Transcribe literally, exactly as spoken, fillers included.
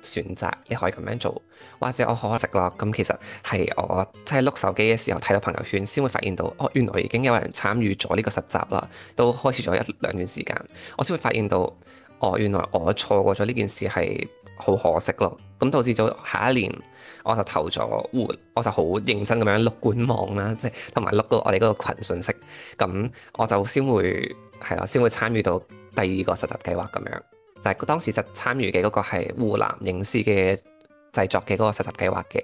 選擇，你可以咁樣做，或者我可惜啦。咁其實係我即係碌手機嘅時候睇到朋友圈，先會發現到哦，原來已經有人參與咗呢個實習啦，都開始咗一兩段時間，我先會發現到哦，原來我錯過咗呢件事係好可惜咯。咁導致咗下一年我就投咗換，我就好認真咁樣碌官網啦，即係同埋碌到我哋嗰個群信息，咁我就先會係啦，先會參與到第二個實習計劃咁樣。但係當時實參與嘅嗰個係湖南影視嘅製作嘅嗰個實習計劃嘅。